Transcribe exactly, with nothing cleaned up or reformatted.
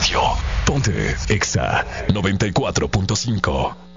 radio. Ponte Exa noventa y cuatro punto cinco.